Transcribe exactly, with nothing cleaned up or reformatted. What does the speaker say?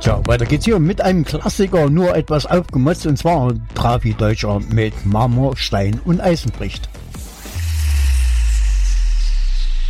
Tja, weiter geht's hier mit einem Klassiker, nur etwas aufgemotzt, und zwar Trabi Deutscher mit Marmor, Stein und Eisen bricht.